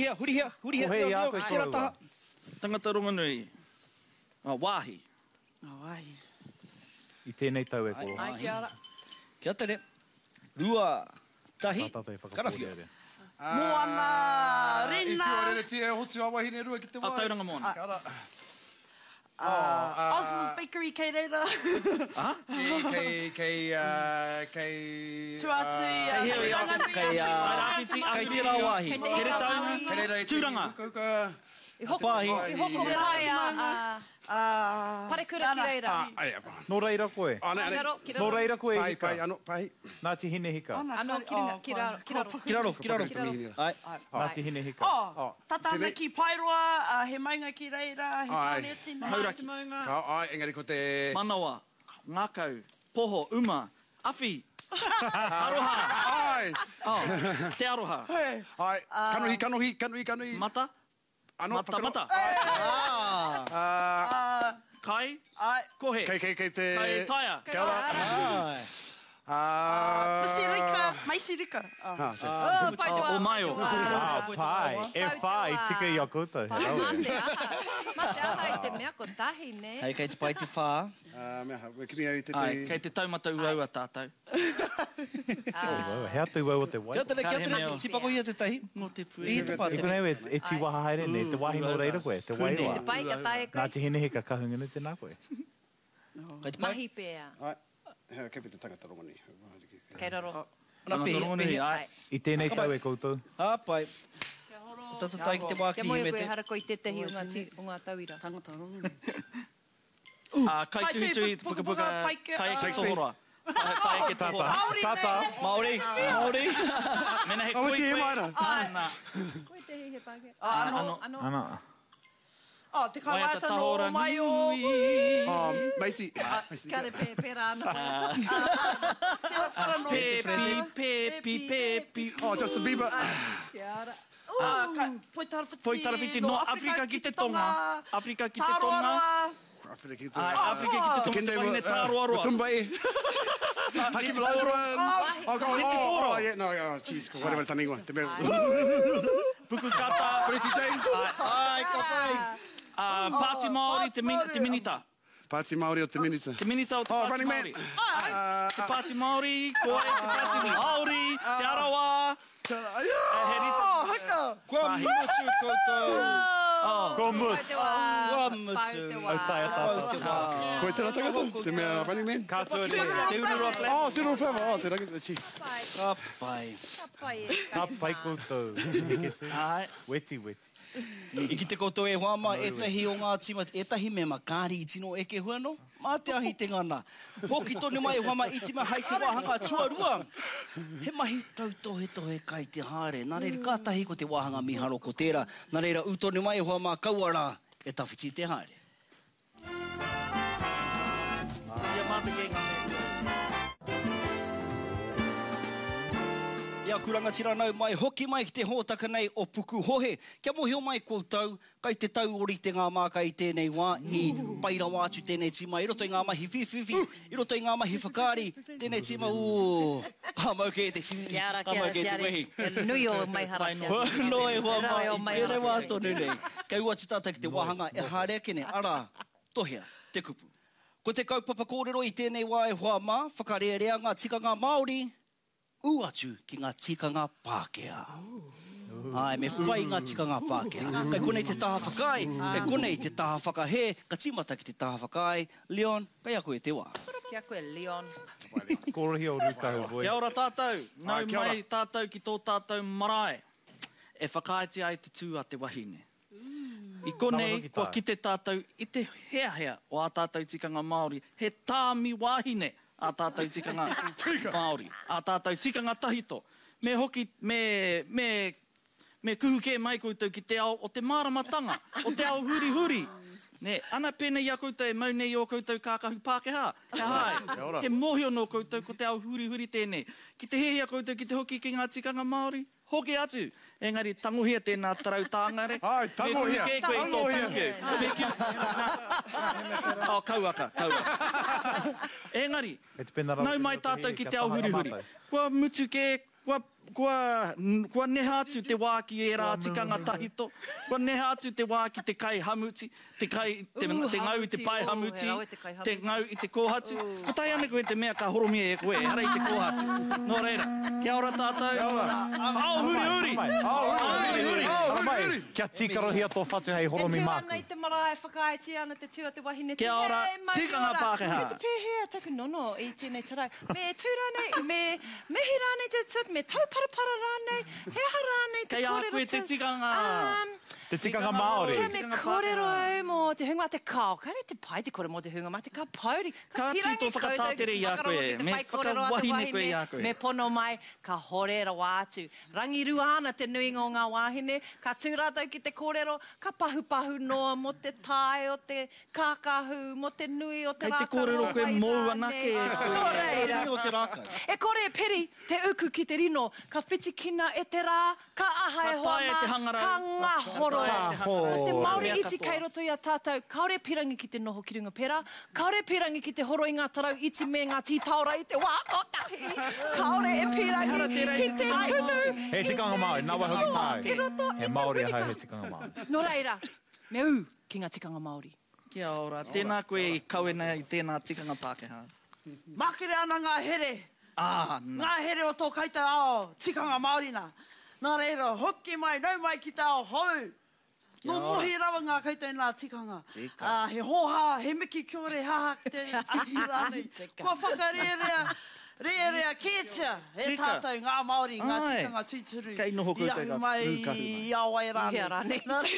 hia. Hei, a koe Tera taha. Tangata Rongonui. Wāhi. Wāhi. I tēnei tau e ko. Ai, kia ora. Kia tere. Rua, tahi, karawhia. Moana, I rina. whio rere tia hotu a wahine rua ki te wai. Tauranga moana. Kia ora. Osmond's Bakery, kei reira. Kei... Tuatui, Kei tira wāhi. Kei Reira i Tūranga. I hoko me mai a parekura ki reira. No reira koe. No reira koe Pai, hika. ano, pai. Nāti hine hika. Ano, ki raro. Kiraro. Ai. Nāti hine hika. Tatana ki Pairoa, he mainga ki reira, he tāne tina. Hauraki. Ai, engari ko te... Manawa, ngākau, poho, uma, awhi, aroha. Ai! Te aroha. Ai, kanuhi. Mata. Ano, Mata. Kai. Kohe. Kei te... Kai taia. Kia ora. Maisirika. O maio. Pai. E whai, tika i a koutou. Mate aha i te mea ko tahi, ne? Hei, kei te pai te whā. Mea, me kimi au i te... Ai, kei te taumata uau a tātou. Hea tui wau o te wai. Kia tere, tipako ia te tahi. No te pui. I te I konei e ti waha haere ne, te wahi no reira koe, te wai Te roa. pai ka tae koe. Nāti hine hika kahungana te nā koe. Kei te pai. Mahi pēa. Ai, kei te tangata rongoni. Kei raro. Rapi. Ai. I tēnei tau e koutou. Pai. Tata tai ki te wāki Kia moe me koe te. harako i te tehi o ngā tauira. Tangata rongo. Kai tui, puka, kai e ki tohora. Kai e ki tohora. Tata. Māori. Mena he koe koe. Ana. Koe tehi he pāke. Ano. Ana. Te kawata no mai o... Maisi. Kare pēra ana. Pepi. Oh, Justin Bieber. Kia ora. Poi tarawhiti no Afrika ki te tonga. Afrika ki te tonga. Afrika ki te Ai, Afrika ki te tonga. Wahine tāroaroa. Tumbai. Haki Malaura. Oh, yeah, no, jeez, whatever taningwa. Te mea. Puku kata. Pretty James. Ai, kapai. Pāti Māori te minita. Pāti Māori o te minita. Te minita o te Pāti Running Man. Māori. Te Pāti Māori, koe, te Pāti Māori, te Arawa. haka. Kua mutu koutou. Ko mutu. Kua mutu. Au tai a tata. Koe tērā tagata? Te mea Running Man? Kātua Te ururua flap. Oh, te ururua flap. Oh, te rangita. Jeez. Kapai. Ka pai koutou. Ai. Weti. I ki te koutou e huama, etahi o ngā tima, etahi me makari i tino e ke huano, mā te ahi te ngana. Hoki tonu mai huama i tima hai te wāhanga tuarua. He mahi tautohe kai te haere. Nā reira kātahi ko te wāhanga miharo ko tērā. Nā reira utonu mai huama kauara e tawhiti te haere. Ia mātake ngā Ia kuranga tira nau mai, hoki mai ki te hōtaka nei o puku hohe. Kia mohi o mai koutou, kai te tau ori te ngā māka i tēnei wā, i paira wātu tēnei tima, i roto i ngā mahi whiwhiwhi, i roto i ngā mahi whakari, tēnei tima, pāmau ke te whiwhi, pāmau ke te wehi. Nui o mai haratia. Noi hoa mai, tēnei wā tonu nei. Kei ua te tata ki te wāhanga, e hārea kene, ara, tohea, te kupu. Ko te kaupapa kōrero i tēnei wā e hoa mā, whakarearea ngā tikanga Māori, atu ki ngā tikanga Pākehā. Ai, me whai ngā tikanga Pākehā. Kai konei te taha whakai, kai konei te taha whakahe, ka timata ki te taha whakai. Leon, kai a koe te wā. Kia koe, Leon. Korohi o rukau voi. Kia ora tātou. Nau mai tātou ki tō tātou marae. E whakaiti ai te tū a te wahine. I konei, kua ki te tātou, i te hea o a tātou tikanga Māori, he tāmi wahine a tātou tikanga Māori, a tātou tikanga tahito. Me hoki, me kuhuke mai koutou ki te ao o te māramatanga, o te ao huri. Ne, ana pēnei a koutou e maunei o koutou kākahu Pākehā. Kia hai, he mohi no koutou ko te ao huri tēnei. Ki te hehia koutou ki te hoki ki ngā tikanga Māori, hoki atu. Engari, tangohia tēnā tarau tāngare. Ai, tangohia. Kauaka. Engari, nau mai tātou ki te ao huri. Kua mutu ke Kua neha atu te wā ki e rā tikanga tahito. Kua neha atu te wā ki te kai hamuti, te ngau i te pai hamuti, te ngau i te kōhatu. Ko tai ana koe te mea ka horomia e koe, hara i te kōhatu. Nō reira, kia ora tātou. Kia ora. Ao huri huri. Kia tikarohi ato whatu hei horomi māku. E tū ana i te marae whakaiti ana te tua te wahine. Kia ora, tikanga Pākehā. Me te pēhea taku nono i tēnei tarau. Me tū rānei, me mehi rānei te tuat, me tauparapara rānei, he aha rānei te Kei a kōrero koe te tikanga. Te tikanga Māori. Kia me kōrero au mō te hunga te kao. Kare te pai te kore mō te hunga, mā te ka pauri. Ka tito whakatātere i a koe, me whakawahine koe i a koe. Me pono mai, ka horera wātu. Rangiru ana te nuinga o ngā wāhine, ka tūrātau ki te kōrero, ka pahu noa mo te tae o te kākahu, mo te nui o te rākau. Kei te kōrero koe mou anake e koe. E kore e peri, te uku ki te rino, ka whitikina e te rā, ka aha e hoa mā, ka ngahoro. Te Māori iti kei roto i a tātou, kaore pirangi ki te noho ki runga pera, kaore pirangi ki te horo i ngā tarau iti me ngā tītaura i te wā kotahi, kaore e pirangi ki te tunu. He tikanga Māori, nā wahoki tāu. He Māori ahau he tikanga Māori. Nō reira, me u ki ngā tikanga Māori. Kia ora, tēnā koe i kauena i tēnā tikanga Pākehā. Makere ana ngā here. Ngā here o tō kaita ao, tikanga Māori nā. Nā reira, hoki mai, nau mai ki tā o hou. No mohi rawa ngā kaita i nā tikanga. He hoha, he miki kiore haha ki te iti rānei. Kua whakarerea kētia, he tātou ngā Māori, ngā tikanga tuituru. Kei noho koutou I ahu mai i awai rānei. Ia rānei.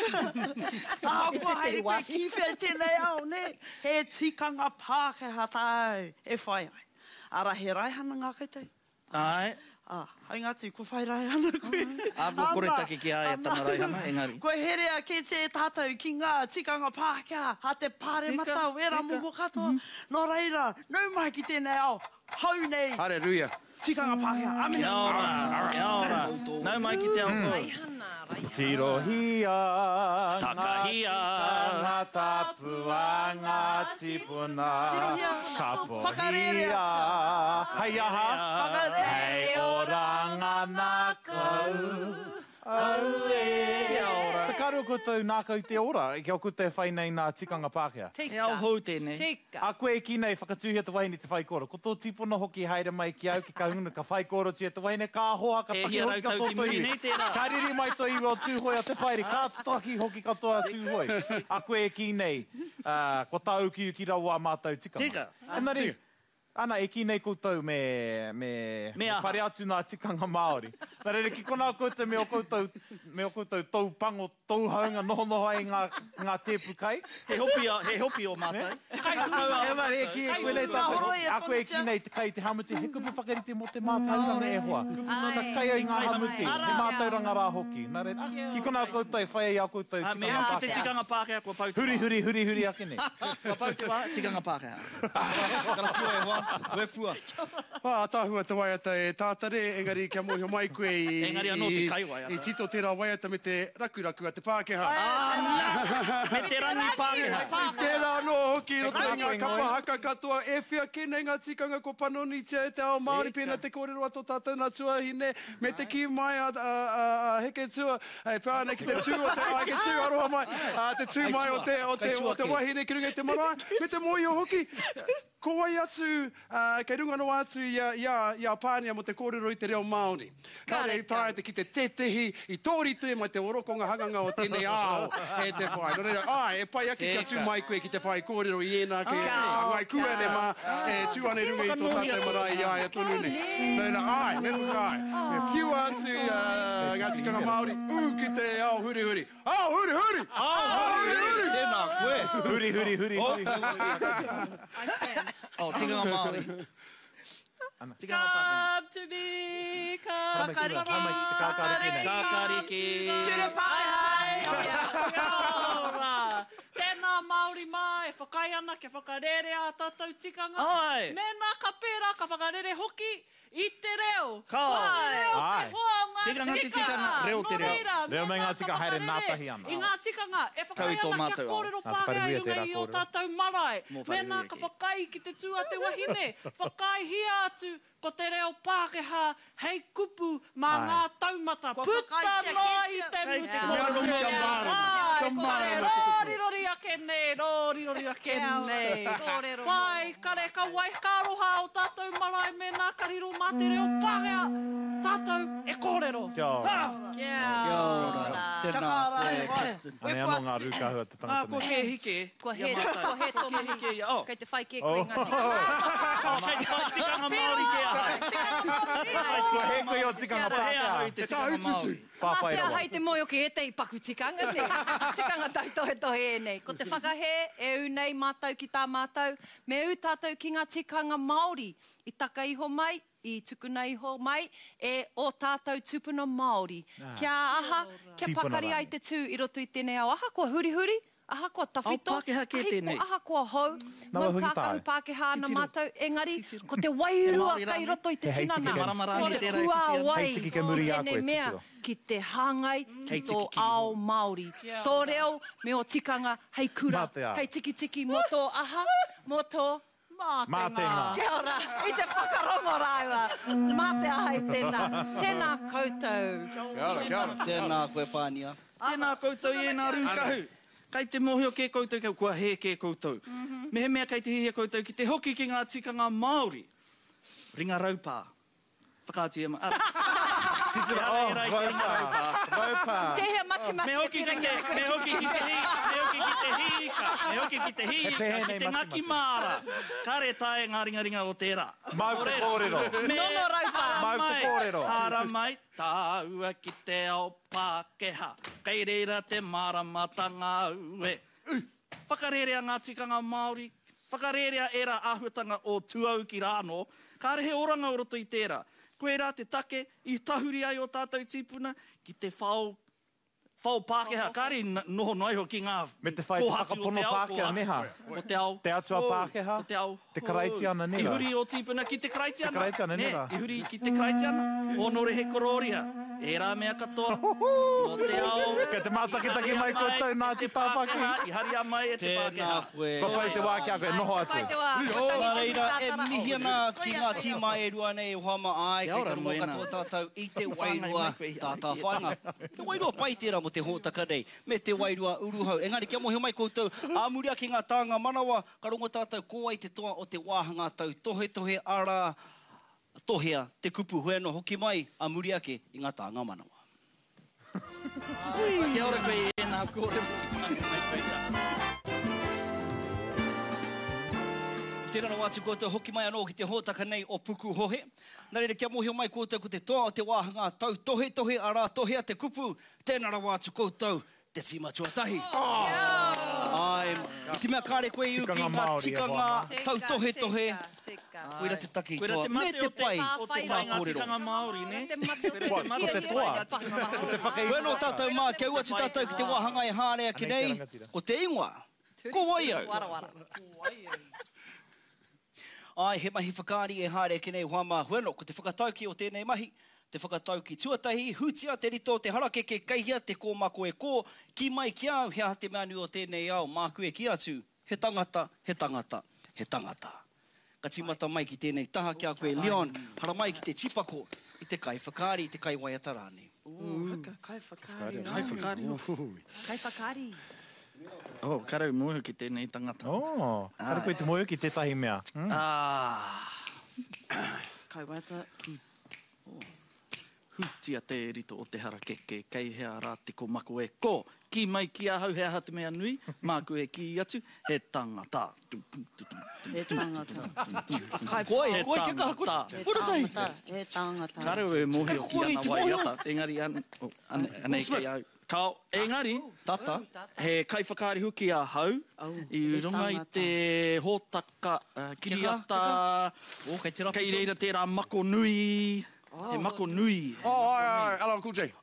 Kua haere koe kiwhia tēnei ao, ne? He tikanga Pākehā tāu, e whai ai. Ara he raihana ngā kaitai. Ai. Hai ngāti, ko whai raihana koe. Ko kore take ki a e tana raihana, engari. Koe herea ke te tātou ki ngā tikanga Pākehā, ha te pāre matau, e rā mungo katoa. Nō reira, nau mai ki tēnei ao, hau nei. Hallelujah. Tikanga Pākehā, amina. Kia ora. Nau mai ki te ao koe. Raihana. Tirohia, Takahia. ngā tapua, ngā tipuna, Tirohia, kapohia, hei aha, hei oranga nā kau, au e. Sa karu koutou nā kau te ora, e kia o koutou whai nei nā tikanga Pākehā. E au hou tēnei. Tika. A koe ki nei whakatuhia te wahine te whaikoro. Ko tō tipuna hoki haere mai ki au ki kahuna ka whaikoro tia te wahine ka hoa ka taki hoki ka tō toiwi. Ka riri mai tō iwi o tūhoi a te pairi, ka taki hoki ka tō a tūhoi. A koe ki nei, ko tāu ki uki rawa mātou tikanga. Tika. Enari, ana e ki nei koutou me whare atu nā tikanga Māori. Nā rere ki kona koutou me o koutou tau pango, tau haunga noho ai ngā tēpu kai. He hopi o mātai. E mare, e ki e koe nei tāpau. A koe ki nei te kai te hamuti, he kupu whakarite mo te mātauranga e hoa. Ta kai ai ngā hamuti, te mātauranga rā hoki. Nā rere, ki kona koutou, whai ai a koutou tikanga Ki te Pākehā. tikanga Pākehā kua pau te wā. Huri ake nei. Kua pau te wā, tikanga Pākehā. Kara fua e hoa, we fua. Tāhua te waiata e tātare, engari kia mohio mai koe Engari anō te kai waiata. i tito tērā waiata me te rakuraku a te Pākehā. Me te rangi Pākehā. Tērā anō hoki roto i ngā kapa haka katoa, e whia kēnei ngā tikanga ko panoni tia e te ao Māori pēnā te kōrero ato tātou nā tuahine, me te ki mai a heke tua, hei pāne ki te tū o te ake tū aroha mai, te tū mai o te wahine ki runga i te marae, me te mohi o hoki, ko wai atu, kei runga no atu ia pānia mo te kōrero i te reo Māori. Kāre tāe te ki te tetehi, i tōrite mai te orokonga hanganga o tēnei ao e te whai. No reira, e pai ake kia tū mai koe ki te whai kōrero i ena, ke ngai kuere ma, e tū ane runga i tō tātou marae i ai a tonu ne. No reira, me whakai. Me piu atu ngā tikanga Māori, ki te ao huri. Ao huri! Tēnā koe. Huri. Oh, tikanga Māori. Tikanga Pākehā. Come to me, Kakariki. Ture Pākehā. Kia ora. Tēnā Māori mai, whakai ana ke whakarere a tātou tikanga. Ai. Mēnā ka pērā ka whakarere hoki i te reo. Ka. Te reo Ai. te hoa Tikanga te tikanga, reo te reo. Reo me ngā tika haere nātahi ana. I ngā tikanga, e whakai Kau i tō ana mātou kia au. kōrero Nā te pākea whareruia i tērā ngai o kōrero. tātou marae. Mō Mēnā whareruia ka ki. whakai ki te tua te wahine. Whakai hia atu ko te reo Pākehā, hei kupu mā Ai. ngā taumata. Kua Puta whakaitia noa i ketchup. te Hei, mutu. te Ai, kōrero Kia mārama te kupu. Rōrirori ake nei, rōrirori ake nei. Kōrero. Pai, kare ka wai kāroha o tātou marae mēnā ka riro mā te reo Pākehā. Tātou e kōrero. Kia ora. Kia ora. Tēnā Taka koe, rai, Kristen. Ane anō ngā rūkahua te Ah, tangata ko nei. ke hike. Ko he, Ia mātai. ko he tō Ko ke mahi. hike, ia, oh. Kei te whai ke koe ngā tikanga. Oh, kei te whai tikanga Māori ke aha. Ko he koe o tikanga Kia hea hoi Pākehā. te tikanga Māori. Pāpai Mātea rawa. hai te moe o ke e te i paku tikanga nei. Tikanga tai tohe e nei. Ko te whakahe e u nei mātou ki tā mātou. Me u tātou ki ngā tikanga Māori. I taka iho mai, i tukuna iho mai, e o tātou tupuna Māori. Kia aha, kia Tīpuna pakari ai rangi. te tū i roto i tēnei au. Aha kua huri-huri, aha kua tawhito. Au Pākehā kē tēnei. Aha kua hou. Nawa Mau hui kākahu tāe. Pākehā ana Titiro. mātou. Engari, Titiro. ko te wairua Māori kai rānei. roto i te He hei tinana. tiki ke- Maramara Ko i te tērā i kua whiti ana. wai Hei tiki ke o muri a tēnei koe, mea titiro. ki te hāngai Hei ki tiki tō ki ao Māori. Kia Tō reo me o tikanga hei kura, Mātea. hei tiki mo tō aha, mo tō Mātenga. kia ora, i te whakarongo rāua. Mātea hei tēnā. Tēnā koutou. Tēnā koe pānia. Tēnā koutou i ēnā rūkahu. Kai te mohio ke koutou, kei kua he ke koutou. Mehe mea kei te hihia koutou ki te hoki ki ngā tikanga Māori. Ringa raupā. Whakaati e ma... Titira, oh, raupā. Te hea mati Me hoki ki te hika, me hoki ki te hika, ki te ngaki māra. Kare tae ngā ringa o tērā. Mau te kōrero. Nono raupā. Mau te kōrero. Hara mai, tāua ki te ao Pākehā. Kei reira te maramatanga ue. Whakarerea ngā tikanga Māori. Whakarerea era āhuatanga o tuau ki rāno. Kāre he oranga o roto i tērā. Koe rā te take, i tahuri ai o tātou tīpuna, ki te whao Pākehā. Kāre noho noi ho ki ngā Me te whai whakapono Pākehā neha. O te ao. Te atua Pākehā. O te ao. Te karaiti ana nera. I huri o tīpuna ki te karaiti ana. Te karaiti ana nera. I huri ki te karaiti ana. O nore he kororia. E rā mea katoa. O te ao. Kei te mātakitaki mai koutou nā te tāpaki. I hari a mai e te Pākehā. Ko whai te wā ki a koe, noho atu. Whai te wā. Nā reira, e mihi ana ki ngā tīma e rua nei e hoama ai. Kia Kei ora, tano mō moena. katoa tātou i te wairua tātā whainga. Te wairua pai tērā mo te hōtaka nei. Me te wairua uruhau. Engari, kia mohi mai koutou. Āmuria ki ngā tāngā manawa. Ka rongo tātou ko ai te toa o te wāhanga tau. Tohe ara tohea te kupu hoi anō hoki mai. Āmuria ke i ngā tāngā manawa. Kia ora koe e nā kōrero. Tērā wātu koutou hoki mai anō ki te hōtaka nei o puku hohe. Nā reira kia mohio mai koutou ko te toa o te wāhanga tau. Tohe ara tohea te kupu. Tēnā wātu koutou te tima tuatahi. Ai, i te mea kāre koe iu ki Tikanga ngā Māori e tikanga hoama. tau tohe. Tika. Koira te taki Koira toa. te Me mate te o te pai. o te whai ngā tikanga Māori, ne? Ko te toa. Ko te whakei. Koe no tātou mā, kia ua te tātou ki te wāhanga e hārea ki nei. Ko te ingoa. Ko wai au. Warawara. Ai, he mahi whakaari e hāre ki nei huama hueno, ko te whakatauki o tēnei mahi, te whakatauki tuatahi, hutia, te rito, te harakeke, kaihia, te kōmako e kō, ki mai ki au, hea te mea nui o tēnei au, māku e ki atu, he tangata, he tangata, he tangata. Ka timata mai ki tēnei taha ki a koe Leon, hara mai ki te tipako, i te kai whakaari, i te kai waiata rāne. Kai whakaari. Kai whakaari. Oh, karau moho ki tēnei tangata. Oh, kare koe te moe ki tētahi mea. Kai waita. Hutia te rito o te harakeke, kei hea rā te ko mako e ko. Ki mai ki a hau hea ha te mea nui, māku e ki atu, he tangata. He tangata. Koe, ke kaha koe, uratai. He tangata. Karau e mohi o ki Koe, ana te wai mohi. ata. Engari anei kei au. Kao, engari, Tata. he kai whakaari huki a hau, i he runga i tangata. te hōtaka, kiriata, O, kei te rapu. kei reira tērā mako nui, he mako nui. Oh, ai, hello, Cool J.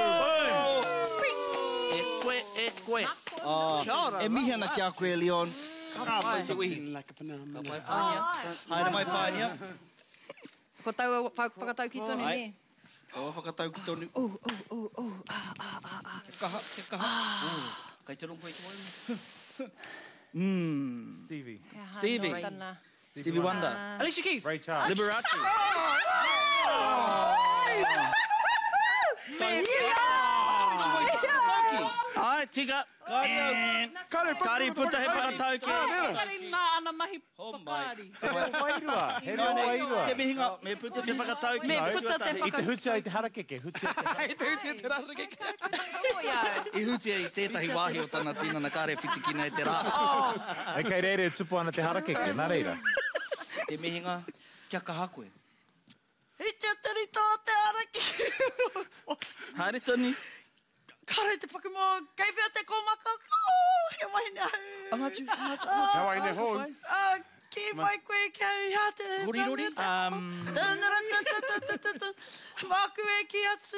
E koe. E mihi ana ki a koe Leon. Pai te wihi. Like a banana. Haere mai pānia. Ko tau whakatau ki tonu Ai. ni. Kaua whakatau ki tonu. Ke kaha. Kai te rongo i te waimu. Stevie. Stevie Wonder. Alicia Keys. Ray Charles. Liberace. Ai, tika. Kari puta he whakatau ki. Kari nā ana mahi whakaari. Wairua. He reo wairua. Te mihinga. Me puta te whakatau ki. Me puta te I te hutia i te harakeke. Hutia i te I hutia i tētahi wāhi o tana tina na kāre whitikina e te rā. Ai kai reire tupu ana te harakeke. Nā reira. Te mihinga. Kia kaha koe. I te atari tō te araki. Haere toni. Kare te Pokemon, kei whia te kōmaka. He wahine au. Angatu. He wahine hou. Ki mai koe kia ui hea te... Rori. Māku e ki atu.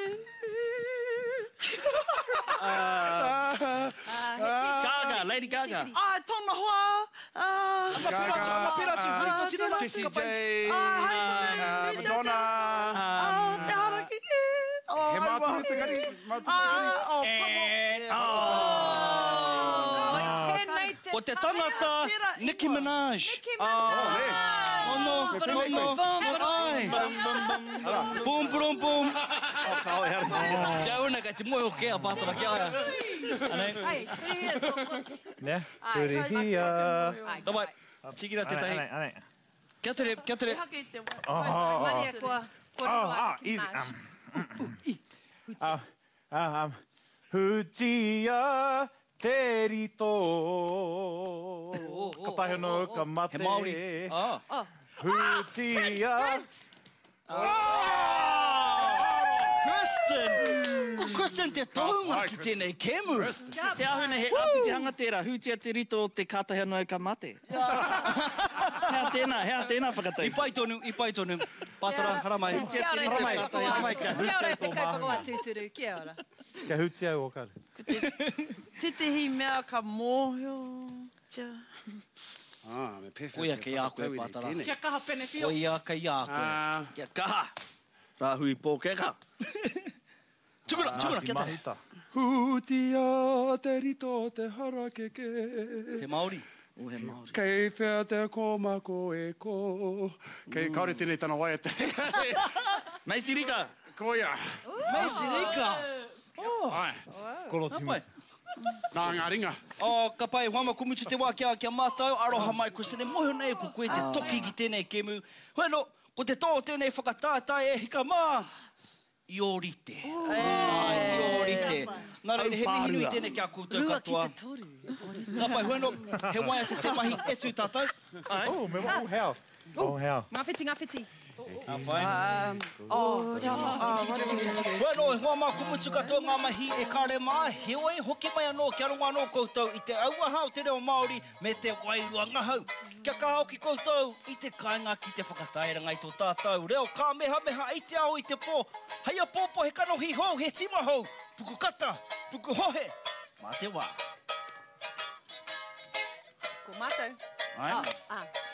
Gaga, Lady Gaga. Ai, tōna hoa. Piratu. Jessie J. Madonna. Te haraki. He māturu te kari. O te tangata, Nicki Minaj. No. Ai. Boom. Jauna kai te moe o kea pātara kia aia. Ne? Purihia. Tawai, tikira tētahi. Kia tere. Maria kua. Easy. Hutia te rito. Ka tahi no ka mate. He Māori. Hutia. Kristen, te taunga ki tēnei kemu. Te ahune he apiti hanga tērā, hutia te rito o te kātahi anō e ka mate. Hea tēnā whakatau. I pai tonu. Pātara, haramai. Kia ora te kaupapa wā tūturu. Kia ora. Kia hutia o karu. Titihi mea ka mōhio. Me pewhia. Oia kei a koe pātara. Kia kaha pene whio. Oia kei a koe. Kia kaha. Rāhui pōkeka. Tukura, kia tahi. Hutia te rito te harakeke. He Māori. O he Māori. Kei whia te kōmako e kō. Kei kaore tēnei tana wai te. Maisi Rika. Koia. Maisi Rika. Ai. Kolo timu. Nā ngā ringa. Ka pai, huama kumutu te wā kia mātau. Aroha mai koe sene moho nei ko koe te toki ki tēnei kemu. Bueno, ko te tō tēnei whakatātai e hika mā. Iorite. Iorite. Nā reire, he mihi nui tēnei kia koutou katoa. Ka pai, bueno, he waia te te mahi etu tātou. Oh, me mo heo. Oh, heo. Ngā whiti. Bueno, e hoa mā kumutu katoa ngā mahi e kāre mā. He oi, hoki mai anō, kia rongo anō koutou i te auaha o te reo Māori me te wairua ngahau. Kia kaha ki koutou i te kāinga ki te whakatairanga i tō tātou. Reo kā meha i te ao i te pō. Haia pōpō he kanohi hou, he tima hou. Puku kata, puku hohe. Mā te wā. Ko mātou. Ai.